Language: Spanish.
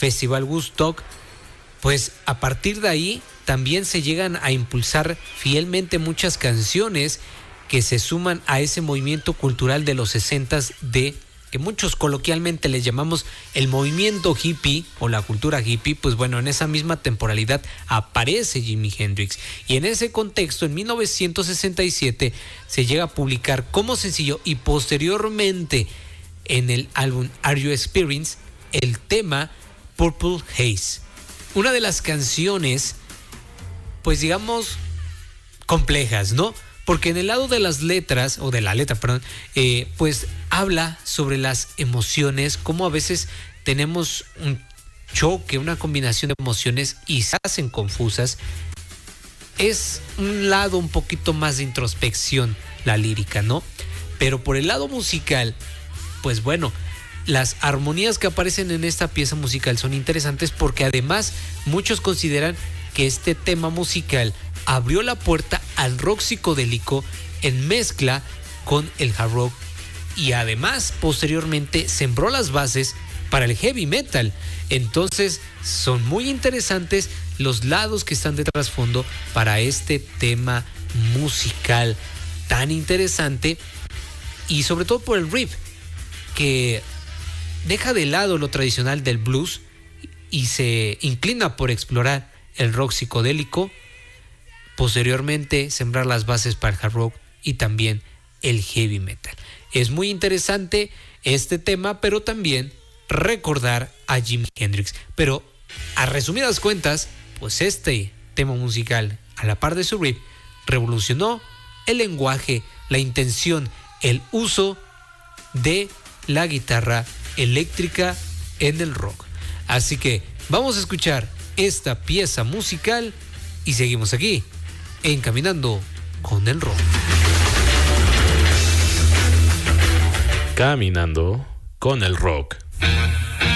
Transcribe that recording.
Festival Woodstock, pues a partir de ahí también se llegan a impulsar fielmente muchas canciones que se suman a ese movimiento cultural de los 60s que muchos coloquialmente les llamamos el movimiento hippie o la cultura hippie. Pues bueno, en esa misma temporalidad aparece Jimi Hendrix, y en ese contexto en 1967 se llega a publicar como sencillo y posteriormente en el álbum Are You Experienced el tema Purple Haze, una de las canciones pues digamos complejas, ¿no? Porque en el lado de las letras, o de la letra, perdón, pues habla sobre las emociones, cómo a veces tenemos un choque, una combinación de emociones y se hacen confusas. Es un lado un poquito más de introspección la lírica, ¿no? Pero por el lado musical, pues bueno, las armonías que aparecen en esta pieza musical son interesantes porque además muchos consideran que este tema musical abrió la puerta al rock psicodélico en mezcla con el hard rock, y además posteriormente sembró las bases para el heavy metal. Entonces son muy interesantes los lados que están de trasfondo para este tema musical tan interesante, y sobre todo por el riff que deja de lado lo tradicional del blues y se inclina por explorar el rock psicodélico, posteriormente sembrar las bases para el hard rock y también el heavy metal. Es muy interesante este tema, pero también recordar a Jimi Hendrix. Pero a resumidas cuentas, pues este tema musical, a la par de su riff, revolucionó el lenguaje, la intención, el uso de la guitarra eléctrica en el rock. Así que vamos a escuchar esta pieza musical y seguimos aquí en Caminando con el Rock. Caminando con el Rock.